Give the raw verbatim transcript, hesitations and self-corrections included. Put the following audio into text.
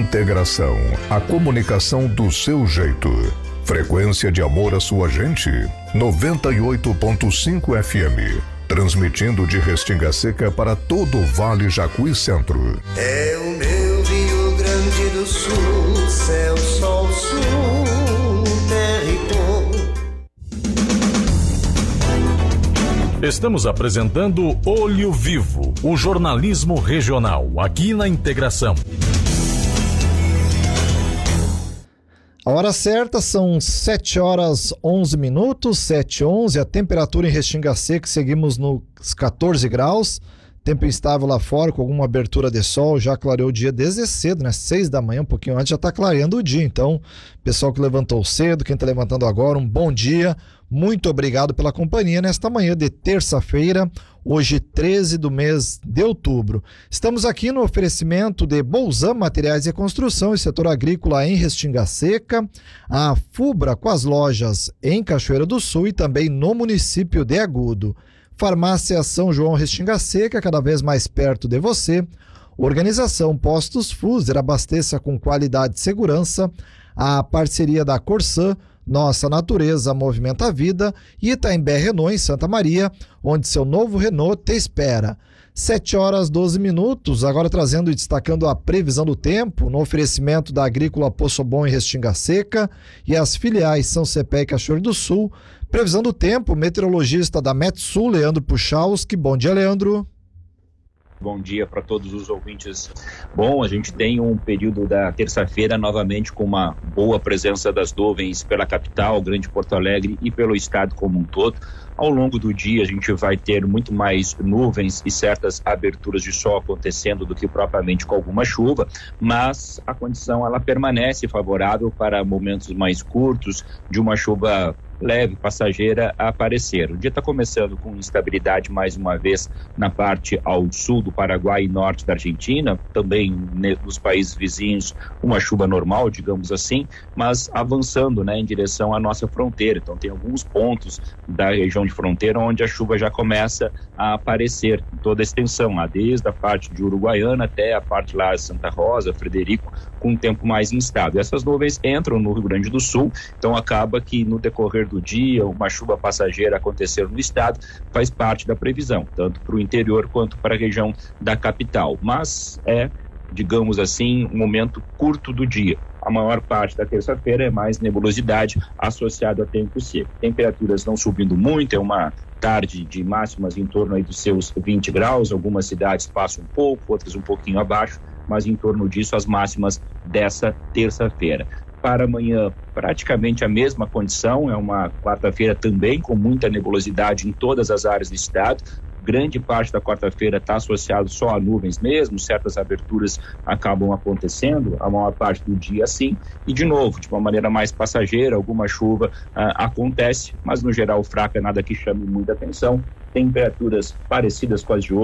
Integração, a comunicação do seu jeito. Frequência de amor à sua gente, noventa e oito ponto cinco F M. Transmitindo de Restinga Seca para todo o Vale Jacuí Centro. É o meu Rio Grande do Sul, céu, sol, sul, terra e cor. Estamos apresentando Olho Vivo, o jornalismo regional, aqui na Integração. A hora certa são sete horas onze minutos, sete e onze, a temperatura em Restinga Seca, seguimos nos catorze graus, tempo instável lá fora, com alguma abertura de sol, já clareou o dia desde cedo, né, seis da manhã, um pouquinho antes já está clareando o dia, então, pessoal que levantou cedo, quem está levantando agora, um bom dia, muito obrigado pela companhia nesta manhã de terça-feira, hoje treze do mês de outubro. Estamos aqui no oferecimento de Bolzan Materiais de Construção e Setor Agrícola em Restinga Seca, a Fubra com as lojas em Cachoeira do Sul e também no município de Agudo. Farmácia São João Restinga Seca, cada vez mais perto de você. Organização Postos Fuser, abasteça com qualidade e segurança. A parceria da Corsan, Nossa Natureza Movimenta a Vida, e Itaimbé Renault em Santa Maria, onde seu novo Renault te espera. sete horas doze minutos, agora trazendo e destacando a previsão do tempo, no oferecimento da Agrícola Poço Bom em Restinga Seca e as filiais São Cepé e Cachoeiro do Sul. Previsão do tempo, meteorologista da Metsul, Leandro Puchalski. Bom dia, Leandro. Bom dia para todos os ouvintes. Bom, a gente tem um período da terça-feira novamente com uma boa presença das nuvens pela capital, Grande Porto Alegre e pelo estado como um todo. Ao longo do dia a gente vai ter muito mais nuvens e certas aberturas de sol acontecendo do que propriamente com alguma chuva, mas a condição ela permanece favorável para momentos mais curtos de uma chuva leve, passageira a aparecer. O dia está começando com instabilidade mais uma vez na parte ao sul do Paraguai e norte da Argentina, também nos países vizinhos uma chuva normal, digamos assim, mas avançando, né, em direção à nossa fronteira. Então tem alguns pontos da região de fronteira onde a chuva já começa a aparecer em toda a extensão, lá desde a parte de Uruguaiana até a parte lá de Santa Rosa, Frederico, com um tempo mais instável. Essas nuvens entram no Rio Grande do Sul, então acaba que no decorrer do dia, uma chuva passageira acontecer no estado, faz parte da previsão, tanto para o interior quanto para a região da capital, mas é, digamos assim, um momento curto do dia. A maior parte da terça-feira é mais nebulosidade associada a tempo seco. Temperaturas não subindo muito, é uma tarde de máximas em torno aí dos seus vinte graus, algumas cidades passam um pouco, outras um pouquinho abaixo, mas em torno disso as máximas dessa terça-feira. Para amanhã, praticamente a mesma condição, é uma quarta-feira também com muita nebulosidade em todas as áreas do estado. Grande parte da quarta-feira está associado só a nuvens mesmo, certas aberturas acabam acontecendo, a maior parte do dia assim, e de novo, de uma maneira mais passageira, alguma chuva ah, acontece, mas no geral fraca, nada que chame muita atenção, temperaturas parecidas com as de hoje.